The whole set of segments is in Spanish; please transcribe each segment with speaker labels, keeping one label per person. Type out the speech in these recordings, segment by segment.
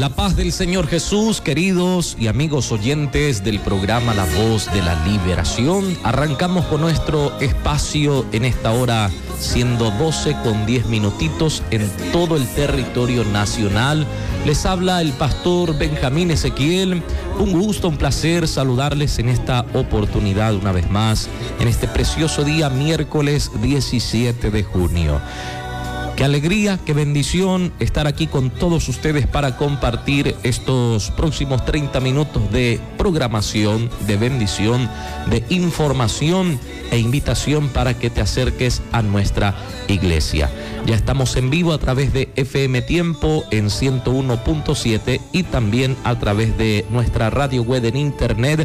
Speaker 1: La paz del Señor Jesús, queridos y amigos oyentes del programa La Voz de la Liberación. Arrancamos con nuestro espacio en esta hora, siendo 12:10 en todo el territorio nacional. Les habla el pastor Benjamín Ezequiel. Un gusto, un placer saludarles en esta oportunidad una vez más, en este precioso día, miércoles 17 de junio. Qué alegría, qué bendición estar aquí con todos ustedes para compartir estos próximos 30 minutos de programación, de bendición, de información e invitación para que te acerques a nuestra iglesia. Ya estamos en vivo a través de FM Tiempo en 101.7 y también a través de nuestra radio web en internet,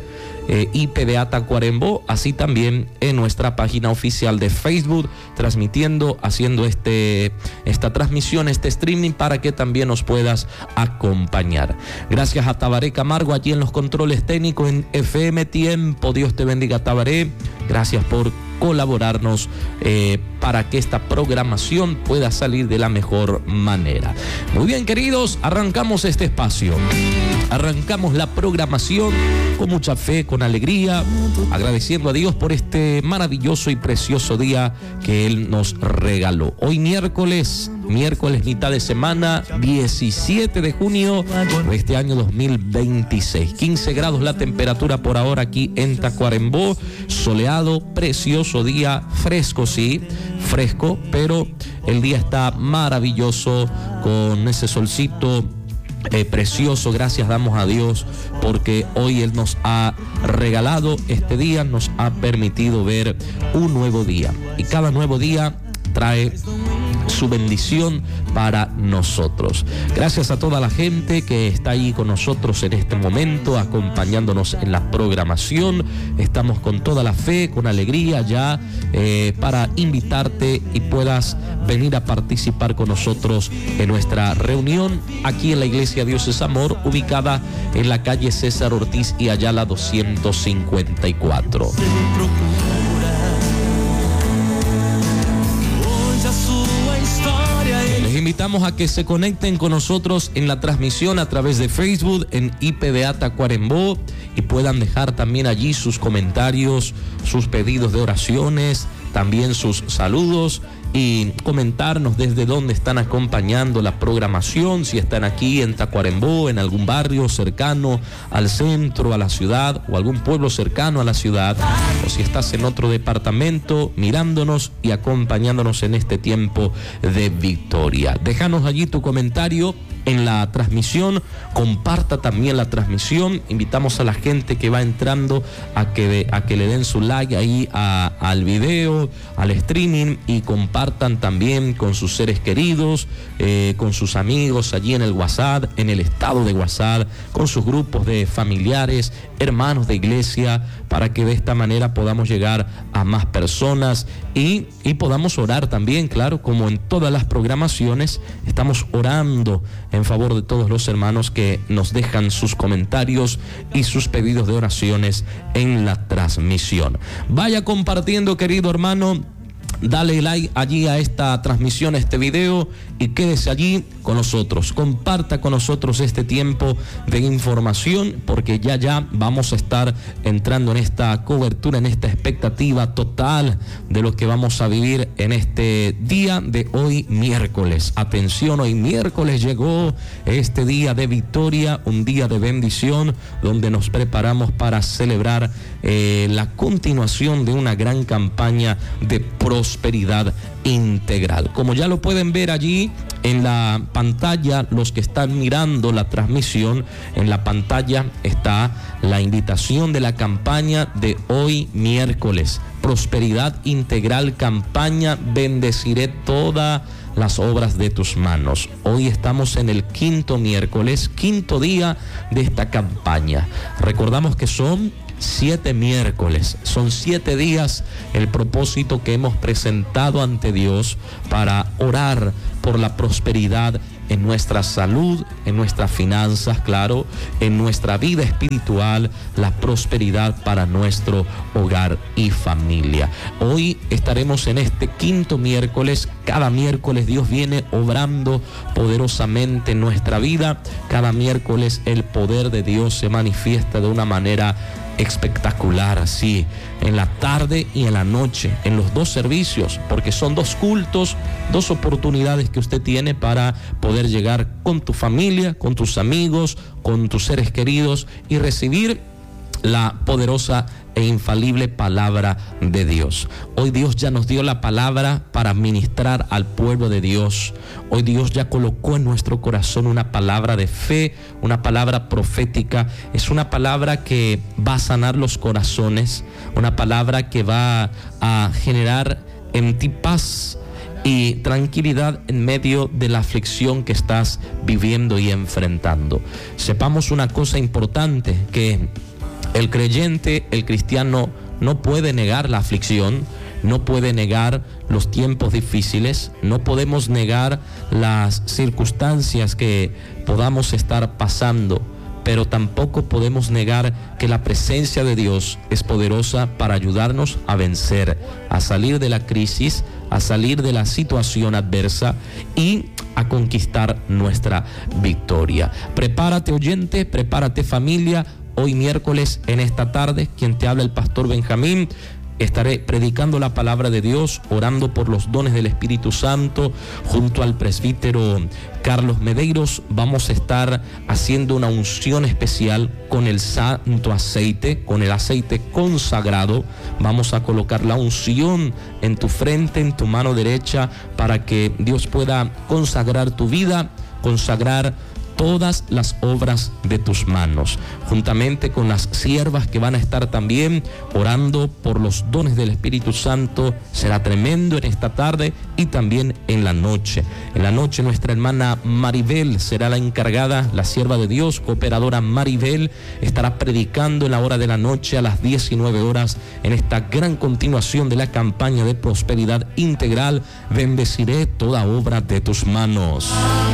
Speaker 1: IPD Tacuarembó, así también en nuestra página oficial de Facebook, transmitiendo, haciendo esta transmisión, este streaming, para que también nos puedas acompañar. Gracias a Tabaré Camargo allí en los controles técnicos en FM Tiempo. Dios te bendiga, Tabaré. Gracias por colaborarnos para que esta programación pueda salir de la mejor manera. Muy bien, queridos, arrancamos este espacio. Arrancamos la programación con mucha fe, con alegría, agradeciendo a Dios por este maravilloso y precioso día que Él nos regaló. Hoy miércoles mitad de semana, 17 de junio de este año 2026. 15 grados la temperatura por ahora aquí en Tacuarembó. Soleado, precioso día, fresco, sí, fresco, pero el día está maravilloso con ese solcito precioso. Gracias damos a Dios porque hoy Él nos ha regalado este día, nos ha permitido ver un nuevo día, y cada nuevo día trae su bendición para nosotros. Gracias a toda la gente que está ahí con nosotros en este momento, acompañándonos en la programación. Estamos con toda la fe, con alegría ya para invitarte y puedas venir a participar con nosotros en nuestra reunión aquí en la Iglesia Dios es Amor, ubicada en la calle César Ortiz y Ayala 254. Les invitamos a que se conecten con nosotros en la transmisión a través de Facebook en IPDA Tacuarembó y puedan dejar también allí sus comentarios, sus pedidos de oraciones, también sus saludos, y comentarnos desde dónde están acompañando la programación, si están aquí en Tacuarembó, en algún barrio cercano al centro, a la ciudad, o algún pueblo cercano a la ciudad, o si estás en otro departamento mirándonos y acompañándonos en este tiempo de victoria. Déjanos allí tu comentario en la transmisión, comparta también la transmisión. Invitamos a la gente que va entrando a que le den su like ahí al video, al streaming, y compartan también con sus seres queridos, con sus amigos allí en el WhatsApp, en el estado de WhatsApp, con sus grupos de familiares, hermanos de iglesia, para que de esta manera podamos llegar a más personas y podamos orar también, claro, como en todas las programaciones, estamos orando en favor de todos los hermanos que nos dejan sus comentarios y sus pedidos de oraciones en la transmisión. Vaya compartiendo, querido hermano. Dale like allí a esta transmisión, a este video, y quédese allí con nosotros. Comparta con nosotros este tiempo de información, porque ya vamos a estar entrando en esta cobertura, en esta expectativa total de lo que vamos a vivir en este día de hoy miércoles. Atención, hoy miércoles llegó este día de victoria, un día de bendición, donde nos preparamos para celebrar la continuación de una gran campaña de prosperidad integral. Como ya lo pueden ver allí en la pantalla, los que están mirando la transmisión, en la pantalla está la invitación de la campaña de hoy miércoles. Prosperidad integral, campaña, bendeciré todas las obras de tus manos. Hoy estamos en el quinto miércoles, quinto día de esta campaña. Recordamos que son 7 miércoles, son 7 días el propósito que hemos presentado ante Dios para orar por la prosperidad en nuestra salud, en nuestras finanzas, claro, en nuestra vida espiritual, la prosperidad para nuestro hogar y familia. Hoy estaremos en este quinto miércoles. Cada miércoles Dios viene obrando poderosamente en nuestra vida. Cada miércoles el poder de Dios se manifiesta de una manera espectacular, así en la tarde y en la noche, en los dos servicios, porque son dos cultos, dos oportunidades que usted tiene para poder llegar con tu familia, con tus amigos, con tus seres queridos y recibir la poderosa e infalible palabra de Dios. Hoy Dios ya nos dio la palabra para ministrar al pueblo de Dios. Hoy Dios ya colocó en nuestro corazón una palabra de fe, una palabra profética. Es una palabra que va a sanar los corazones, una palabra que va a generar en ti paz y tranquilidad en medio de la aflicción que estás viviendo y enfrentando. Sepamos una cosa importante, que el creyente, el cristiano, no puede negar la aflicción, no puede negar los tiempos difíciles, no podemos negar las circunstancias que podamos estar pasando, pero tampoco podemos negar que la presencia de Dios es poderosa para ayudarnos a vencer, a salir de la crisis, a salir de la situación adversa y a conquistar nuestra victoria. Prepárate, oyente, prepárate, familia. Hoy miércoles, en esta tarde, quien te habla, el pastor Benjamín, estaré predicando la palabra de Dios, orando por los dones del Espíritu Santo, junto al presbítero Carlos Medeiros. Vamos a estar haciendo una unción especial con el santo aceite, con el aceite consagrado. Vamos a colocar la unción en tu frente, en tu mano derecha, para que Dios pueda consagrar tu vida, consagrar todas las obras de tus manos, juntamente con las siervas que van a estar también orando por los dones del Espíritu Santo. Será tremendo en esta tarde y también en la noche. En la noche nuestra hermana Maribel será la encargada, la sierva de Dios, cooperadora Maribel, estará predicando en la hora de la noche a las 19 horas en esta gran continuación de la campaña de prosperidad integral. Bendeciré toda obra de tus manos.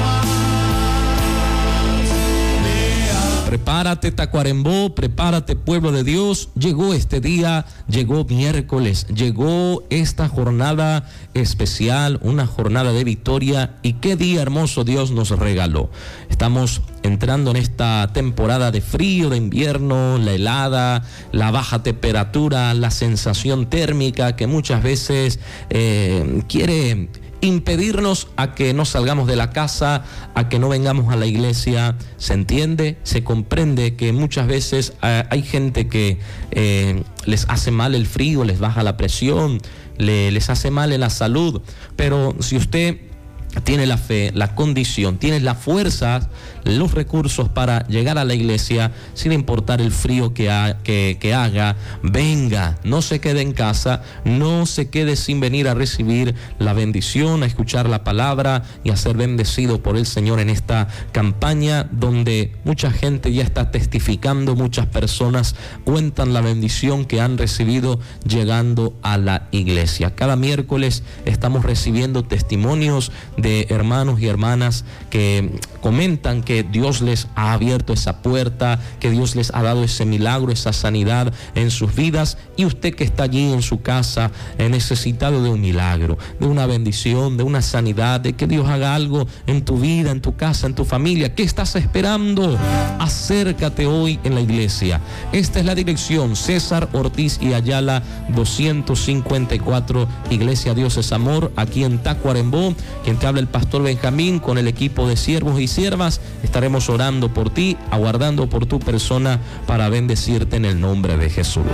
Speaker 1: Prepárate, Tacuarembó, prepárate, pueblo de Dios. Llegó este día, llegó miércoles, llegó esta jornada especial, una jornada de victoria. Y qué día hermoso Dios nos regaló. Estamos entrando en esta temporada de frío, de invierno, la helada, la baja temperatura, la sensación térmica que muchas veces quiere impedirnos a que no salgamos de la casa, a que no vengamos a la iglesia. Se entiende, se comprende que muchas veces hay gente que les hace mal el frío, les baja la presión, les hace mal en la salud, pero si usted tiene la fe, la condición, tiene la fuerza, los recursos para llegar a la iglesia, sin importar el frío que haga, venga, no se quede en casa, no se quede sin venir a recibir la bendición, a escuchar la palabra y a ser bendecido por el Señor en esta campaña donde mucha gente ya está testificando, muchas personas cuentan la bendición que han recibido llegando a la iglesia. Cada miércoles estamos recibiendo testimonios de hermanos y hermanas que comentan que Dios les ha abierto esa puerta, que Dios les ha dado ese milagro, esa sanidad en sus vidas. Y usted que está allí en su casa, necesitado de un milagro, de una bendición, de una sanidad, de que Dios haga algo en tu vida, en tu casa, en tu familia, ¿qué estás esperando? Acércate hoy en la iglesia. Esta es la dirección: César Ortiz y Ayala 254, Iglesia Dios es Amor, aquí en Tacuarembó. Quien te habla, el pastor Benjamín, con el equipo de siervos y siervas. Estaremos orando por ti, aguardando por tu persona para bendecirte en el nombre de Jesús.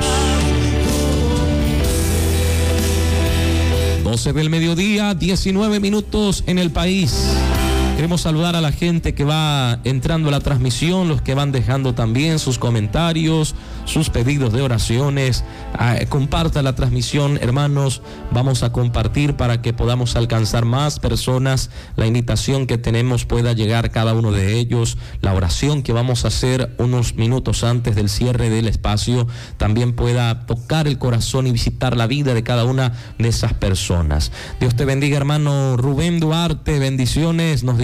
Speaker 1: 12 del mediodía, 19 minutos en el país. Queremos saludar a la gente que va entrando a la transmisión, los que van dejando también sus comentarios, sus pedidos de oraciones. Comparta la transmisión, hermanos. Vamos a compartir para que podamos alcanzar más personas. La invitación que tenemos pueda llegar a cada uno de ellos. La oración que vamos a hacer unos minutos antes del cierre del espacio también pueda tocar el corazón y visitar la vida de cada una de esas personas. Dios te bendiga, hermano Rubén Duarte. Bendiciones, nos dice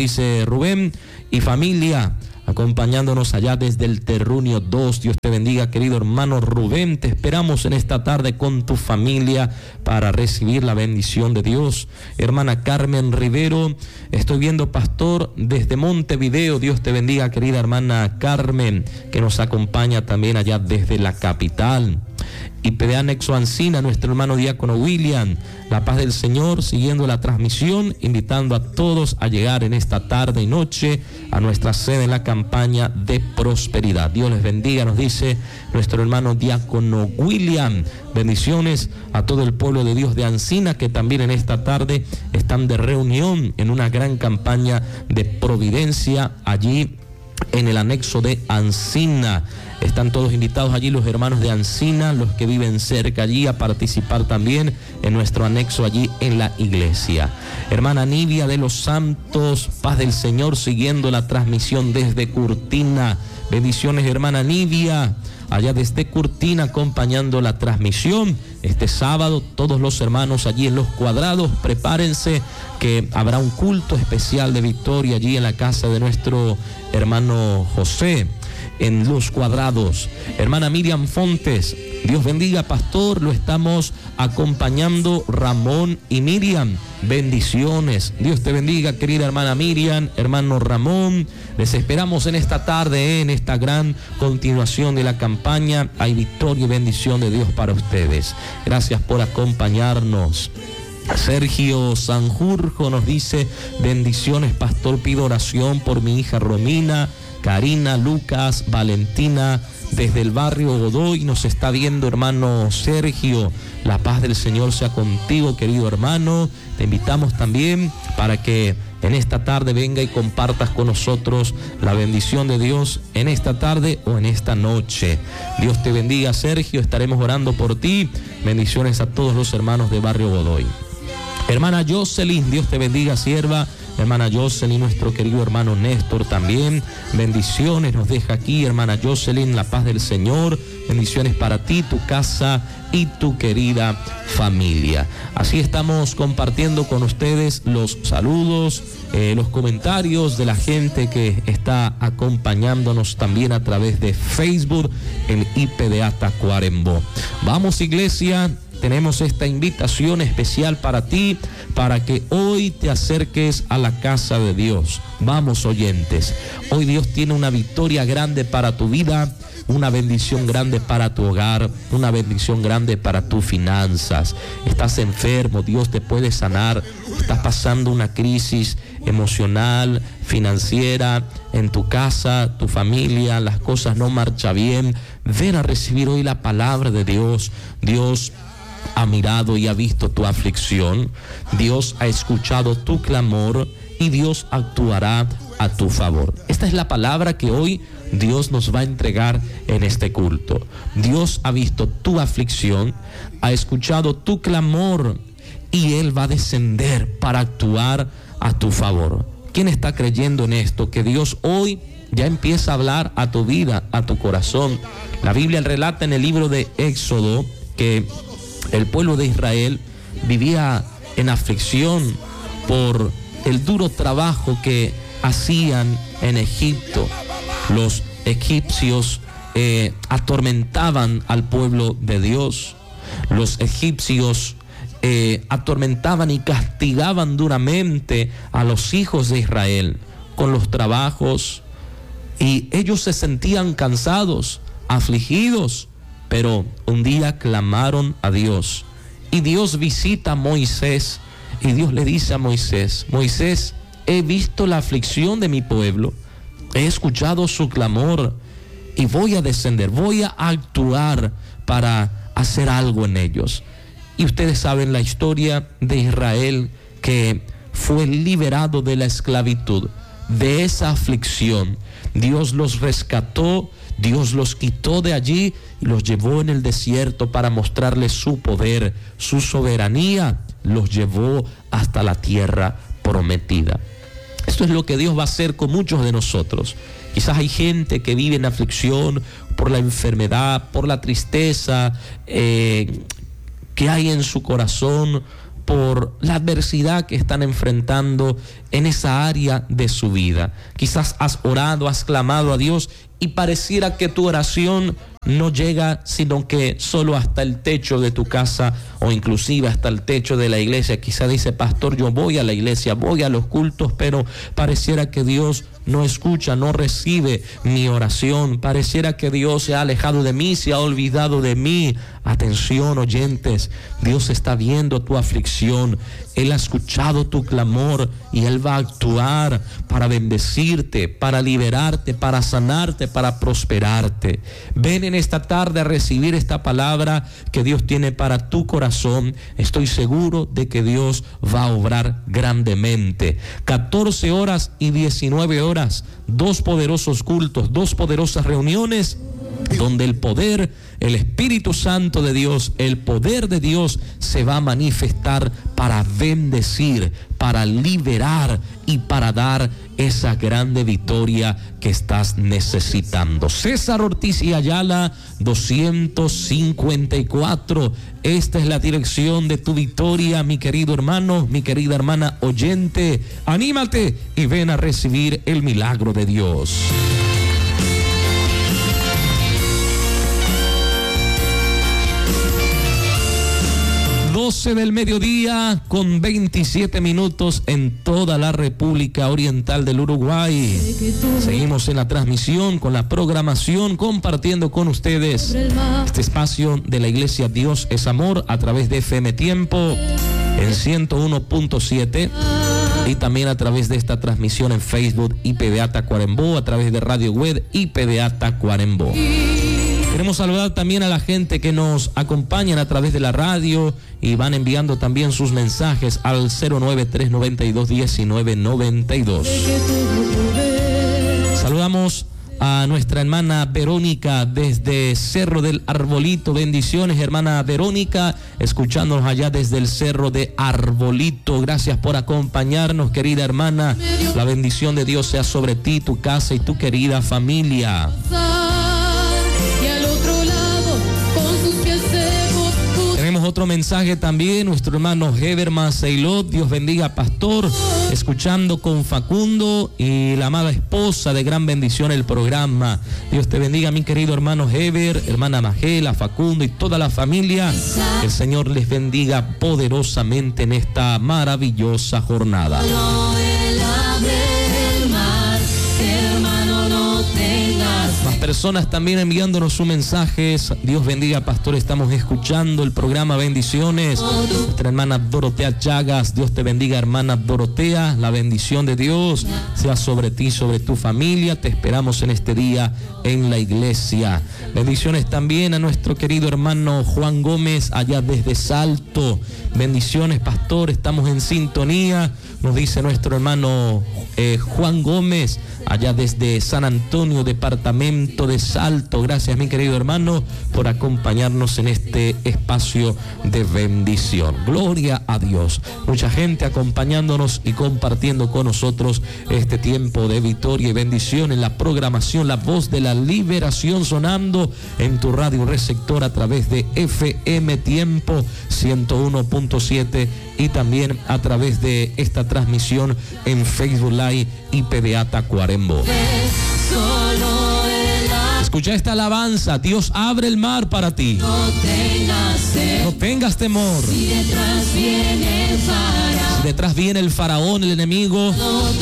Speaker 1: dice Rubén y familia, acompañándonos allá desde el Terruño 2. Dios te bendiga, querido hermano Rubén. Te esperamos en esta tarde con tu familia para recibir la bendición de Dios. Hermana Carmen Rivero, estoy viendo, pastor, desde Montevideo. Dios te bendiga, querida hermana Carmen, que nos acompaña también allá desde la capital. Y de anexo Ancina, nuestro hermano diácono William, la paz del Señor, siguiendo la transmisión, invitando a todos a llegar en esta tarde y noche a nuestra sede en la campaña de prosperidad. Dios les bendiga, nos dice nuestro hermano diácono William. Bendiciones a todo el pueblo de Dios de Ancina, que también en esta tarde están de reunión en una gran campaña de providencia allí en el anexo de Ancina. Están todos invitados allí los hermanos de Ancina, los que viven cerca allí, a participar también en nuestro anexo allí en la iglesia. Hermana Nidia de los Santos, paz del Señor, siguiendo la transmisión desde Curtina. Bendiciones, hermana Nidia, allá desde Curtina, acompañando la transmisión. Este sábado, todos los hermanos allí en Los Cuadrados, prepárense que habrá un culto especial de victoria allí en la casa de nuestro hermano José, en Los Cuadrados. Hermana Miriam Fontes, Dios bendiga, pastor, lo estamos acompañando Ramón y Miriam. Bendiciones. Dios te bendiga, querida hermana Miriam, hermano Ramón. Les esperamos en esta tarde, en esta gran continuación de la campaña. Hay victoria y bendición de Dios para ustedes. Gracias por acompañarnos. Sergio Sanjurjo nos dice: bendiciones, pastor, pido oración por mi hija Romina, Karina, Lucas, Valentina, desde el barrio Godoy. Nos está viendo, hermano Sergio. La paz del Señor sea contigo, querido hermano. Te invitamos también para que en esta tarde venga y compartas con nosotros la bendición de Dios en esta tarde o en esta noche. Dios te bendiga, Sergio. Estaremos orando por ti. Bendiciones a todos los hermanos de barrio Godoy. Hermana Jocelyn, Dios te bendiga, sierva. Hermana Jocelyn, nuestro querido hermano Néstor también. Bendiciones nos deja aquí, hermana Jocelyn, la paz del Señor. Bendiciones para ti, tu casa y tu querida familia. Así estamos compartiendo con ustedes los saludos, los comentarios de la gente que está acompañándonos también a través de Facebook, el IPDA Tacuarembó. Vamos, iglesia. Tenemos esta invitación especial para ti, para que hoy te acerques a la casa de Dios. Vamos, oyentes, hoy Dios tiene una victoria grande para tu vida, una bendición grande para tu hogar, una bendición grande para tus finanzas. Estás enfermo, Dios te puede sanar. Estás pasando una crisis emocional, financiera, en tu casa, tu familia, las cosas no marchan bien. Ven a recibir hoy la palabra de Dios. Dios ha mirado y ha visto tu aflicción. Dios ha escuchado tu clamor y Dios actuará a tu favor. Esta es la palabra que hoy Dios nos va a entregar en este culto. Dios ha visto tu aflicción, ha escuchado tu clamor y Él va a descender para actuar a tu favor. ¿Quién está creyendo en esto? Que Dios hoy ya empieza a hablar a tu vida, a tu corazón. La Biblia relata en el libro de Éxodo que el pueblo de Israel vivía en aflicción por el duro trabajo que hacían en Egipto. Los egipcios atormentaban al pueblo de Dios. Los egipcios atormentaban y castigaban duramente a los hijos de Israel con los trabajos, y ellos se sentían cansados, afligidos. Pero un día clamaron a Dios y Dios visita a Moisés y Dios le dice a Moisés: Moisés, he visto la aflicción de mi pueblo, he escuchado su clamor y voy a descender, voy a actuar para hacer algo en ellos. Y ustedes saben la historia de Israel, que fue liberado de la esclavitud, de esa aflicción. Dios los rescató, Dios los quitó de allí y los llevó en el desierto para mostrarles su poder, su soberanía. Los llevó hasta la tierra prometida. Esto es lo que Dios va a hacer con muchos de nosotros. Quizás hay gente que vive en aflicción por la enfermedad, por la tristeza que hay en su corazón, por la adversidad que están enfrentando en esa área de su vida. Quizás has orado, has clamado a Dios y pareciera que tu oración no llega sino que solo hasta el techo de tu casa o inclusive hasta el techo de la iglesia. Quizá dice: pastor, yo voy a la iglesia, voy a los cultos, pero pareciera que Dios no escucha, no recibe mi oración. Pareciera que Dios se ha alejado de mí, se ha olvidado de mí. Atención, oyentes, Dios está viendo tu aflicción. Él ha escuchado tu clamor y Él va a actuar para bendecirte, para liberarte, para sanarte, para prosperarte. Ven en esta tarde a recibir esta palabra que Dios tiene para tu corazón. Estoy seguro de que Dios va a obrar grandemente. 14 horas y 19 horas, 2 poderosos cultos, 2 poderosas reuniones donde el poder, el Espíritu Santo de Dios, el poder de Dios se va a manifestar para bendecir, para liberar y para dar esa grande victoria que estás necesitando. César Ortiz y Ayala, 254. Esta es la dirección de tu victoria, mi querido hermano, mi querida hermana oyente. Anímate y ven a recibir el milagro de Dios. 12 del mediodía con 27 minutos en toda la República Oriental del Uruguay. Seguimos en la transmisión, con la programación, compartiendo con ustedes este espacio de la Iglesia Dios es Amor a través de FM Tiempo en 101.7 y también a través de esta transmisión en Facebook IPDA Tacuarembó, a través de Radio Web IPDA Tacuarembó. Queremos saludar también a la gente que nos acompañan a través de la radio y van enviando también sus mensajes al 093921992. Saludamos a nuestra hermana Verónica desde Cerro del Arbolito. Bendiciones, hermana Verónica, escuchándonos allá desde el Cerro de Arbolito. Gracias por acompañarnos, querida hermana. La bendición de Dios sea sobre ti, tu casa y tu querida familia. Tenemos otro mensaje también, nuestro hermano Heberman Seilot, Dios bendiga, pastor, escuchando con Facundo y la amada esposa, de gran bendición el programa. Dios te bendiga, mi querido hermano Heber, hermana Magela, Facundo y toda la familia. El Señor les bendiga poderosamente en esta maravillosa jornada. Más personas también enviándonos sus mensajes. Dios bendiga, pastor, estamos escuchando el programa, bendiciones. Nuestra hermana Dorotea Chagas, Dios te bendiga, hermana Dorotea, la bendición de Dios sea sobre ti, sobre tu familia. Te esperamos en este día en la iglesia. Bendiciones también a nuestro querido hermano Juan Gómez allá desde Salto. Bendiciones, pastor, estamos en sintonía, nos dice nuestro hermano Juan Gómez allá desde San Antonio, departamento de Salto. Gracias, mi querido hermano, por acompañarnos en este espacio de bendición. Gloria a Dios. Mucha gente acompañándonos y compartiendo con nosotros este tiempo de victoria y bendición en la programación La Voz de la Liberación, sonando en tu radio receptor a través de FM Tiempo 101.7 y también a través de esta transmisión en Facebook Live IPDA Tacuarembó. Escucha esta alabanza: Dios abre el mar para ti. No tengas temor. Si detrás viene el faraón, el enemigo,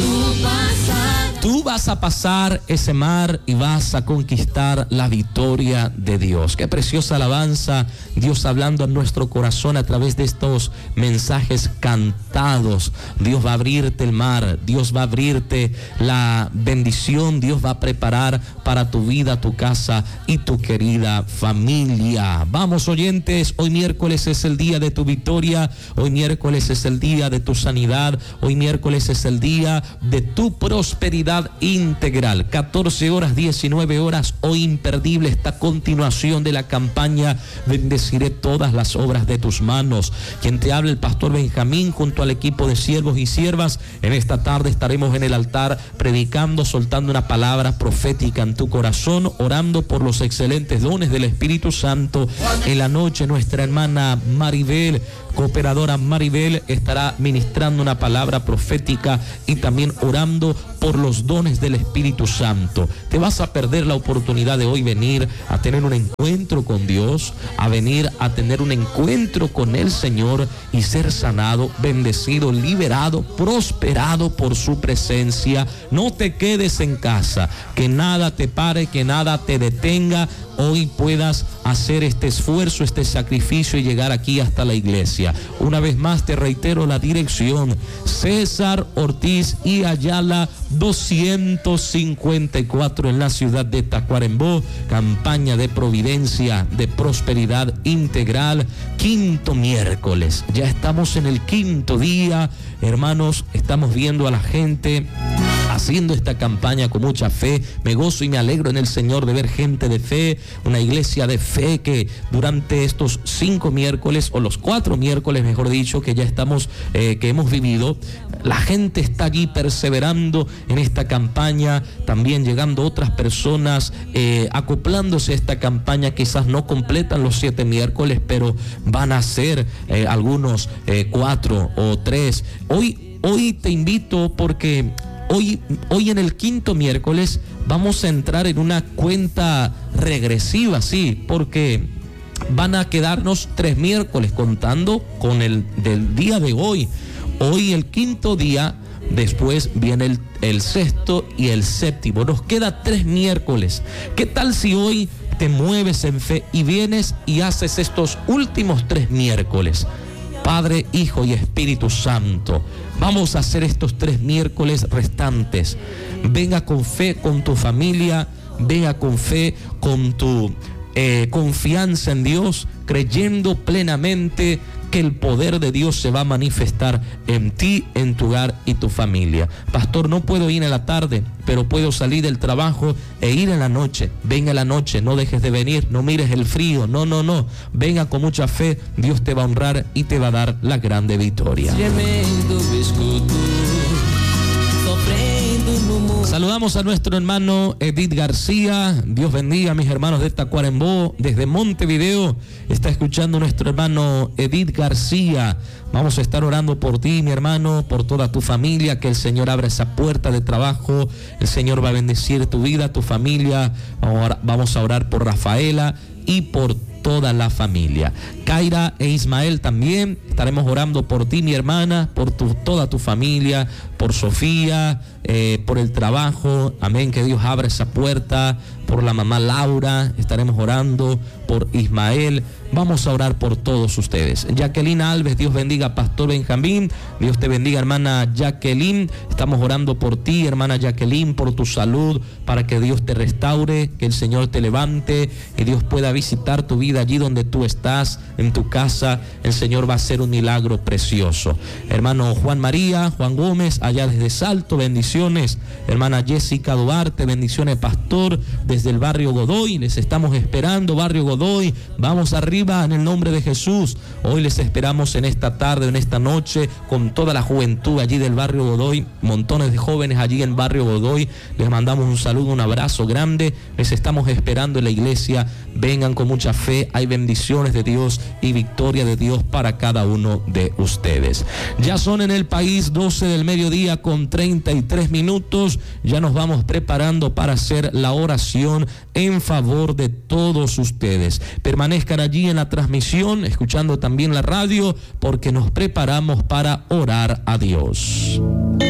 Speaker 1: tú vas a pasar ese mar y vas a conquistar la victoria de Dios. Qué preciosa alabanza, Dios hablando a nuestro corazón a través de estos mensajes cantados. Dios va a abrirte el mar, Dios va a abrirte la bendición, Dios va a preparar para tu vida, tu casa y tu querida familia. Vamos, oyentes, hoy miércoles es el día de tu victoria, hoy miércoles es el día de tu sanidad, hoy miércoles es el día de tu prosperidad. Prosperidad Integral. 14 horas, 19 horas, hoy imperdible esta continuación de la campaña Bendeciré todas las obras de tus manos. Quien te habla, el pastor Benjamín, junto al equipo de siervos y siervas. En esta tarde estaremos en el altar predicando, soltando una palabra profética en tu corazón, orando por los excelentes dones del Espíritu Santo. En la noche nuestra hermana Maribel, cooperadora Maribel, estará ministrando una palabra profética y también orando por los dones del Espíritu Santo. Te vas a perder la oportunidad de hoy venir a tener un encuentro con Dios, a venir a tener un encuentro con el Señor y ser sanado, bendecido, liberado, prosperado por su presencia. No te quedes en casa, que nada te pare, que nada te detenga. Hoy puedas hacer este esfuerzo, este sacrificio y llegar aquí hasta la iglesia. Una vez más te reitero la dirección: César Ortiz y Ayala 254 en la ciudad de Tacuarembó. Campaña de providencia, de prosperidad integral, quinto miércoles. Ya estamos en el quinto día, hermanos. Estamos viendo a la gente haciendo esta campaña con mucha fe. Me gozo y me alegro en el Señor de ver gente de fe, una iglesia de fe que durante estos 5 miércoles, o los 4 miércoles mejor dicho, que ya estamos, que hemos vivido, la gente está allí perseverando en esta campaña, también llegando otras personas, acoplándose a esta campaña. Quizás no completan los 7 miércoles, pero van a ser algunos 4 o 3. Hoy te invito porque Hoy en el quinto miércoles vamos a entrar en una cuenta regresiva, sí, porque van a quedarnos 3 miércoles contando con el del día de hoy. Hoy el quinto día, después viene el sexto y el séptimo. Nos queda 3 miércoles. ¿Qué tal si hoy te mueves en fe y vienes y haces estos últimos 3 miércoles? Padre, Hijo y Espíritu Santo, vamos a hacer estos 3 miércoles restantes. Venga con fe con tu familia, venga con fe con tu confianza en Dios, creyendo plenamente que el poder de Dios se va a manifestar en ti, en tu hogar y tu familia. Pastor, no puedo ir en la tarde, pero puedo salir del trabajo e ir en la noche. Venga en la noche, no dejes de venir, no mires el frío, no. Venga con mucha fe, Dios te va a honrar y te va a dar la grande victoria. Saludamos a nuestro hermano Edith García. Dios bendiga a mis hermanos de Tacuarembó. Desde Montevideo está escuchando nuestro hermano Edith García. Vamos a estar orando por ti, mi hermano, por toda tu familia, que el Señor abra esa puerta de trabajo. El Señor va a bendecir tu vida, tu familia. Vamos a orar por Rafaela y por toda la familia. Kaira e Ismael también estaremos orando por ti, mi hermana, por toda tu familia, por Sofía, por el trabajo. Amén, que Dios abra esa puerta. Por la mamá Laura estaremos orando, por Ismael. Vamos a orar por todos ustedes. Jacqueline Alves, Dios bendiga a Pastor Benjamín. Dios te bendiga, hermana Jacqueline. Estamos orando por ti, hermana Jacqueline, por tu salud, para que Dios te restaure, que el Señor te levante, que Dios pueda visitar tu vida allí donde tú estás, en tu casa. El Señor va a hacer un milagro precioso. Hermano Juan Gómez, allá desde Salto, bendiciones. Hermana Jessica Duarte, bendiciones, pastor, desde el barrio Godoy. Les estamos esperando, barrio Godoy. Vamos arriba en el nombre de Jesús. Hoy les esperamos en esta tarde, en esta noche, con toda la juventud allí del barrio Godoy, montones de jóvenes allí en barrio Godoy. Les mandamos un saludo, un abrazo grande. Les estamos esperando en la iglesia. Vengan con mucha fe. Hay bendiciones de Dios y victoria de Dios para cada uno de ustedes. Ya son en el país 12 del mediodía con 33 minutos. Ya nos vamos preparando para hacer la oración en favor de todos ustedes. Permanezcan allí en la transmisión, escuchando también la radio, porque nos preparamos para orar a Dios.